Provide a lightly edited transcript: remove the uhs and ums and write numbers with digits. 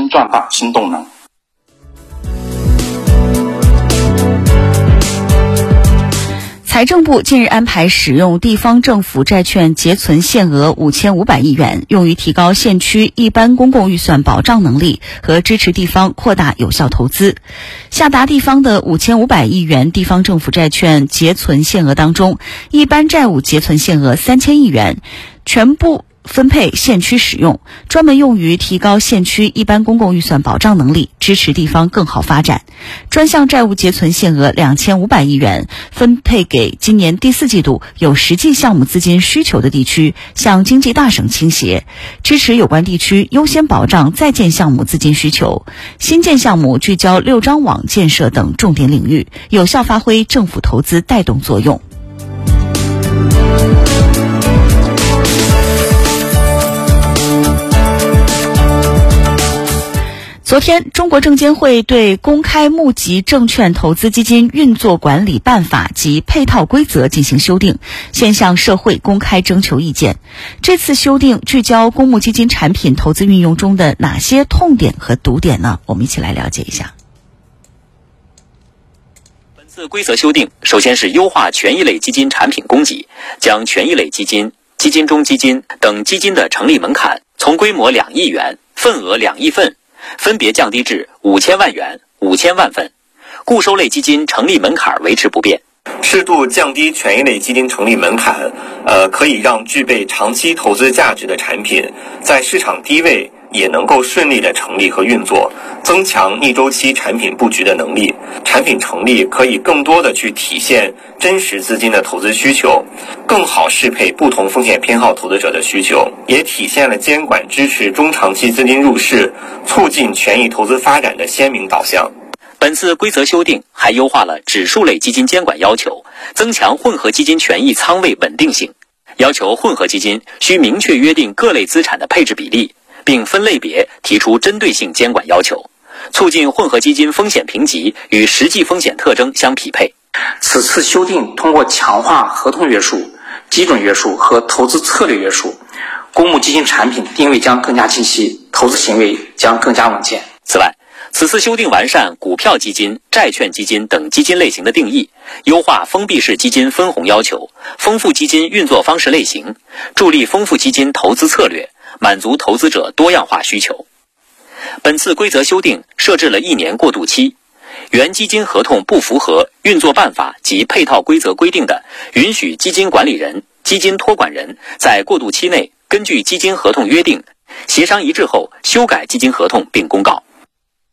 新赚法、新动能。 财政部近日安排使用地方政府债券结存限额5500亿元，用于提高县区一般公共预算保障能力和支持地方扩大有效投资。下达地方的5500亿元地方政府债券结存限额当中，一般债务结存限额3000亿元，全部分配县区使用，专门用于提高县区一般公共预算保障能力，支持地方更好发展。专项债务结存限额2500亿元，分配给今年第4季度有实际项目资金需求的地区，向经济大省倾斜，支持有关地区优先保障在建项目资金需求。新建项目聚焦6张网建设等重点领域，有效发挥政府投资带动作用。昨天，中国证监会对《公开募集证券投资基金运作管理办法》及配套规则进行修订，现向社会公开征求意见。这次修订聚焦公募基金产品投资运用中的哪些痛点和堵点呢？我们一起来了解一下。 本次规则修订，首先是优化权益类基金产品供给，将权益类基金、基金中基金等基金的成立门槛从规模2亿元、份额2亿份分别降低至5000万元、5000万份，固收类基金成立门槛维持不变。 适度降低权益类基金成立门槛，可以让具备长期投资价值的产品在市场低位也能够顺利的成立和运作，增强逆周期产品布局的能力。产品成立可以更多的去体现真实资金的投资需求，更好适配不同风险偏好投资者的需求，也体现了监管支持中长期资金入市、促进权益投资发展的鲜明导向。 本次规则修订还优化了指数类基金监管要求，增强混合基金权益仓位稳定性，要求混合基金需明确约定各类资产的配置比例，并分类别提出针对性监管要求，促进混合基金风险评级与实际风险特征相匹配。 此次修订通过强化合同约束、基准约束和投资策略约束，公募基金产品定位将更加清晰，投资行为将更加稳健。 此外，此次修订完善股票基金、债券基金等基金类型的定义，优化封闭式基金分红要求，丰富基金运作方式类型，助力丰富基金投资策略，满足投资者多样化需求。本次规则修订设置了1年过渡期，原基金合同不符合运作办法及配套规则规定的，允许基金管理人、基金托管人在过渡期内根据基金合同约定协商一致后修改基金合同并公告。